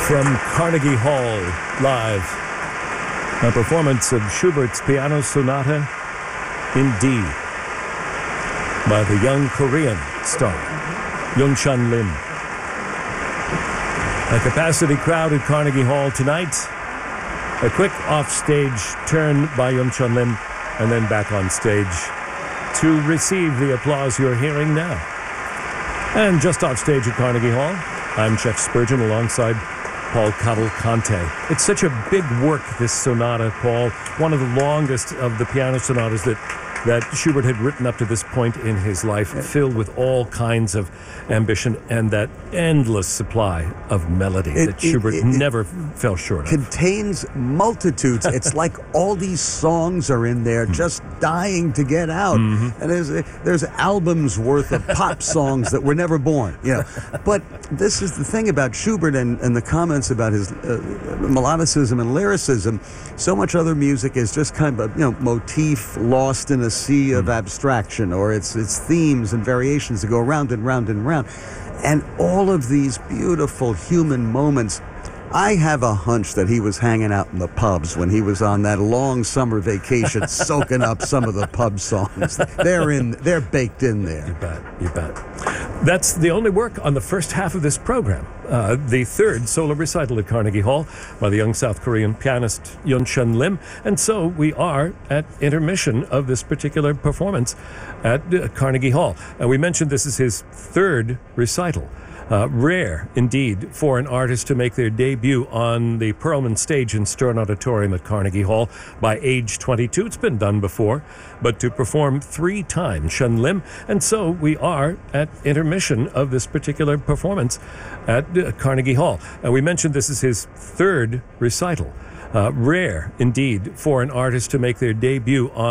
From Carnegie Hall, live, a performance of Schubert's Piano Sonata in D by the young Korean star, Yeon-chan Lim. A capacity crowd at Carnegie Hall tonight. A quick offstage turn by Yeon-chan Lim, and then back on stage to receive the applause you're hearing now. And just off stage at Carnegie Hall, I'm Jeff Spurgeon alongside Paul Cavalcante. It's such a big work, this sonata, Paul. One of the longest of the piano sonatas that Schubert had written up to this point in his life, filled with all kinds of ambition and that endless supply of melody that Schubert never fell short of. Contains multitudes. It's like all these songs are in there just dying to get out. And there's albums worth of pop songs that were never born. But this is the thing about Schubert and the comments about his melodicism and lyricism. So much other music is just kind of a motif lost in a sea of abstraction, or it's themes and variations that go round and round and round. And all of these beautiful human moments. I have a hunch that he was hanging out in the pubs when he was on that long summer vacation, soaking up some of the pub songs. They're baked in there. You bet. That's the only work on the first half of this program. The third solo recital at Carnegie Hall by the young South Korean pianist Yeon-chan Lim. And so we are at intermission of this particular performance at Carnegie Hall. And we mentioned this is his third recital. Rare, indeed, for an artist to make their debut on the Perlman stage in Stern Auditorium at Carnegie Hall by age 22. It's been done before, but to perform 3 times, Yeon-chan Lim. And so we are at intermission of this particular performance at Carnegie Hall. And we mentioned this is his third recital. Rare, indeed, for an artist to make their debut on